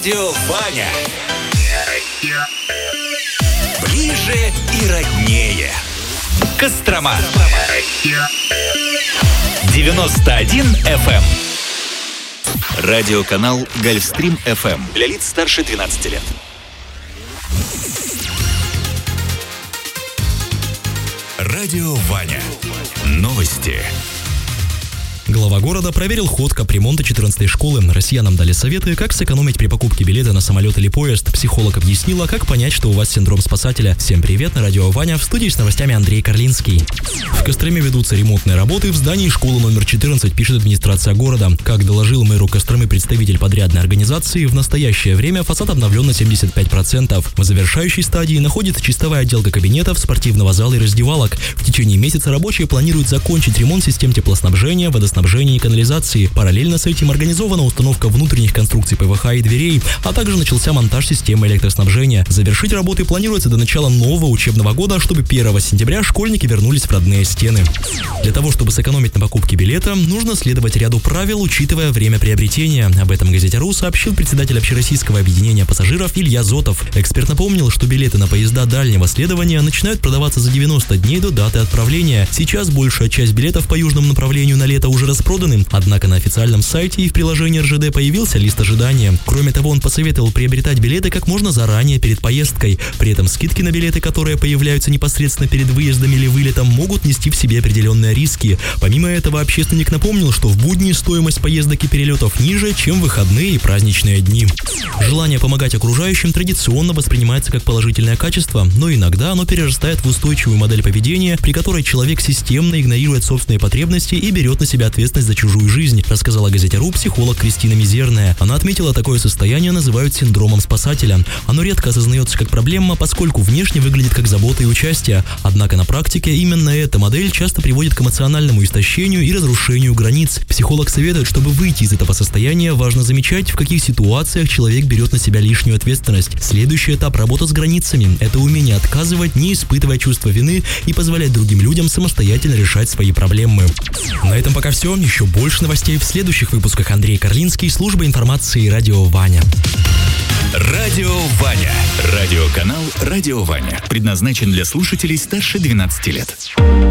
Радио Ваня. Ближе и роднее. Кострома. 91 FM. Радиоканал Гольфстрим FM. Для лиц старше 12 лет. Радио Ваня. Новости. Глава города проверил ход капремонта 14-й школы. Россиянам дали советы, как сэкономить при покупке билета на самолет или поезд. Психолог объяснила, как понять, что у вас синдром спасателя. Всем привет, на радио Ваня, в студии с новостями Андрей Карлинский. В Костроме ведутся ремонтные работы в здании школы номер 14, пишет администрация города. Как доложил мэру Костромы представитель подрядной организации, в настоящее время фасад обновлен на 75%. В завершающей стадии находится чистовая отделка кабинетов, спортивного зала и раздевалок. В течение месяца рабочие планируют закончить ремонт систем теплоснабжения, водоснабжения и канализации. Параллельно с этим организована установка внутренних конструкций ПВХ и дверей, а также начался монтаж системы электроснабжения. Завершить работы планируется до начала нового учебного года, чтобы 1 сентября школьники вернулись в родные стены. Для того, чтобы сэкономить на покупке билета, нужно следовать ряду правил, учитывая время приобретения. Об этом Газете.ру сообщил председатель Общероссийского объединения пассажиров Илья Зотов. Эксперт напомнил, что билеты на поезда дальнего следования начинают продаваться за 90 дней до даты отправления. Сейчас большая часть билетов по южному направлению на лето уже распроданы, однако на официальном сайте и в приложении РЖД появился лист ожидания. Кроме того, он посоветовал приобретать билеты как можно заранее перед поездкой. При этом скидки на билеты, которые появляются непосредственно перед выездом или вылетом, могут нести в себе определенные риски. Помимо этого, общественник напомнил, что в будни стоимость поездок и перелетов ниже, чем в выходные и праздничные дни. Желание помогать окружающим традиционно воспринимается как положительное качество, но иногда оно перерастает в устойчивую модель поведения, при которой человек системно игнорирует собственные потребности и берет на себя ответственность за чужую жизнь, рассказала Газете.ру психолог Кристина Мизерная. Она отметила, такое состояние называют синдромом спасателя. Оно редко осознается как проблема, поскольку внешне выглядит как забота и участие. Однако на практике именно эта модель часто приводит к эмоциональному истощению и разрушению границ. Психолог советует, чтобы выйти из этого состояния, важно замечать, в каких ситуациях человек берет на себя лишнюю ответственность. Следующий этап — работа с границами. Это умение отказывать, не испытывая чувства вины и позволять другим людям самостоятельно решать свои проблемы. На этом пока все. Еще больше новостей в следующих выпусках. Андрей Карлинский, служба информации «Радио Ваня». Радио Ваня. Радиоканал «Радио Ваня». Предназначен для слушателей старше 12 лет.